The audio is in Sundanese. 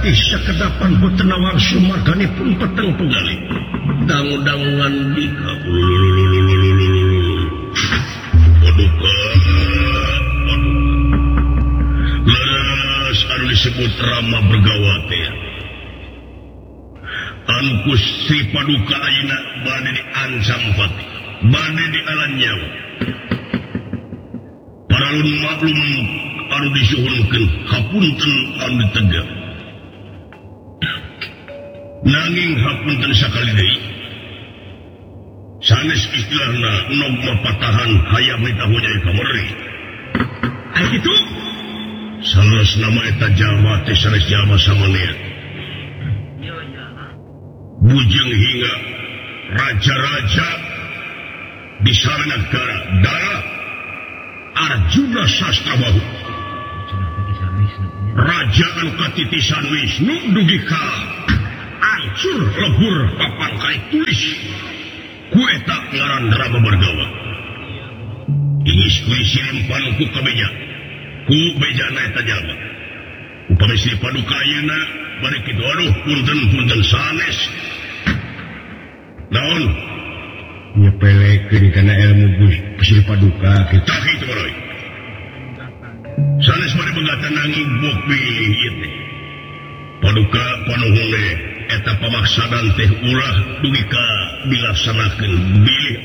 ih sakedapan betenawar sumargane pun peteng penggali dangu-dangungan dika paduka leres anu disebut Rama Bergawate anu Gusti paduka ayeuna bade diancam pati bade dialan nyawa paralun maklum anu disuhunkeun hapunten anu ditegak nanging hapunten sakali deui sanes istilahna enom mapatahan hayam eta hujai kamari aya kitu sanes nama eta jalma teh sanes jalma samanea bujang hingga raja-raja di Saranagara darah Arjuna Sastrabahu raja anu katitisan Wisnu dugi ka ancur lebur papan kai tulis ku eta ngaran Rama Bergawa ingis kuis simpan ku kabeja ku bejana eta jalma upami si paduka ayeuna bari kitu aduh punten sanes naon nyepelekeun kana ilmu Gusti paduka kita kitu baroy sanes bari begatan nanging bukti ieu teh paduka panuhun eta pamaksadan teh ulah dugi ka dilaksanakeun bilih